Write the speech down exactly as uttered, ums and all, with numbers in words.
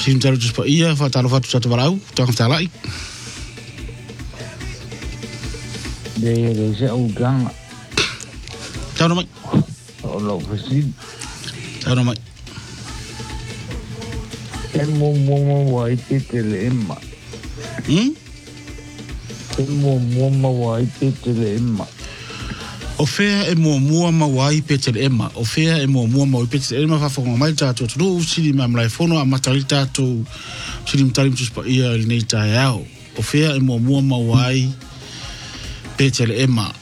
Sim taru tus pa ia fa taru fatu satu barau tong talai. De de se u gang. Taru mai. O lo fasi. Taru mai. E mo mo mo wai te tele emma. Hmm? E mo mo mo wai te tele emma. O fea e mua mua mawai petel ema. O fea e mua mua mawai petel ema. Whafonga mai tātou tunu. Siri ma mlai whono a matari tātou. Siri mtari mtuspa ia ili nei tāi au. O fea e mua mua mawai petel ema.